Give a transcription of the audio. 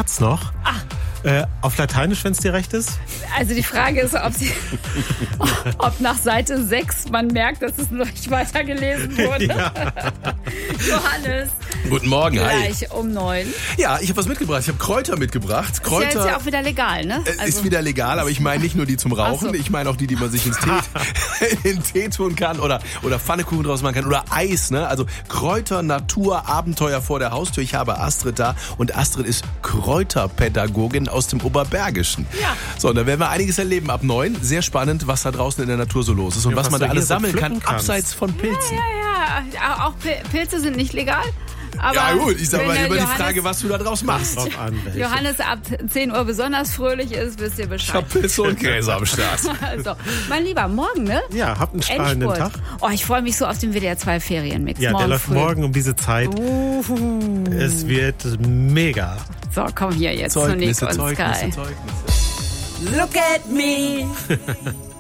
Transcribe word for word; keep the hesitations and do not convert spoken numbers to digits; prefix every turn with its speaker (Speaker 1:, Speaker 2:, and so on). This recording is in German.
Speaker 1: Satz noch.
Speaker 2: Ah.
Speaker 1: Äh, auf Lateinisch, wenn es dir recht ist?
Speaker 2: Also die Frage ist, ob, sie, ob nach Seite sechs man merkt, dass es noch nicht weitergelesen wurde.
Speaker 1: Ja.
Speaker 2: Johannes.
Speaker 3: Guten Morgen, hi.
Speaker 2: Gleich um neun.
Speaker 3: Ja, ich habe was mitgebracht. Ich habe Kräuter mitgebracht. Kräuter
Speaker 2: Ist ja jetzt ja auch wieder legal, ne?
Speaker 3: äh,
Speaker 2: Also,
Speaker 3: ist wieder legal, aber ich meine nicht nur die zum Rauchen.
Speaker 2: Ach so.
Speaker 3: Ich meine auch die, die man sich ins Tee, in den Tee tun kann oder, oder Pfannekuchen draus machen kann oder Eis. Ne? Also Kräuter, Natur, Abenteuer vor der Haustür. Ich habe Astrid da und Astrid ist Kräuterpädagogin aus dem Oberbergischen.
Speaker 2: Ja.
Speaker 3: So, und da werden wir einiges erleben ab neun. Sehr spannend, was da draußen in der Natur so los ist und
Speaker 1: Ja,
Speaker 3: was
Speaker 1: was
Speaker 3: man
Speaker 1: du
Speaker 3: da alles
Speaker 1: hier so
Speaker 3: sammeln kann,
Speaker 1: pflücken kannst.
Speaker 3: abseits von Pilzen.
Speaker 2: ja, ja, auch Pil- Pilze sind nicht legal. Aber
Speaker 3: Ja gut, ich sag
Speaker 2: wenn
Speaker 3: mal
Speaker 2: der
Speaker 3: immer die
Speaker 2: Johannes,
Speaker 3: Frage, was du da draus machst.
Speaker 1: Drauf an, welche.
Speaker 2: Johannes ab zehn Uhr besonders fröhlich ist, wisst ihr
Speaker 3: Ich hab
Speaker 2: Bescheid.
Speaker 3: Pilze und Käse am Start.
Speaker 2: Also, mein Lieber, morgen, ne?
Speaker 1: Ja, habt einen strahlenden
Speaker 2: Endspurt.
Speaker 1: Tag.
Speaker 2: Oh, ich freue mich so auf den W D R zwei Ferienmix.
Speaker 1: Ja,
Speaker 2: morgen
Speaker 1: der läuft
Speaker 2: früh.
Speaker 1: morgen um diese Zeit.
Speaker 2: Uhuhu.
Speaker 1: Es wird mega.
Speaker 2: So, komm hier jetzt zu Nick
Speaker 3: Zeugnisse,
Speaker 2: und
Speaker 3: Zeugnisse,
Speaker 2: Sky.
Speaker 3: Zeugnisse.
Speaker 2: Look at me.